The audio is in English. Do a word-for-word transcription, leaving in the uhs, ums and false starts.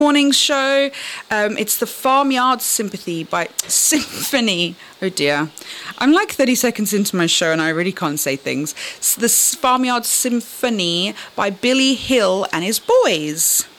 morning's show. Um, it's the Farmyard Sympathy by Symphony. Oh dear. I'm like thirty seconds into my show and I really can't say things. It's the Farmyard Symphony by Billy Hill and his boys.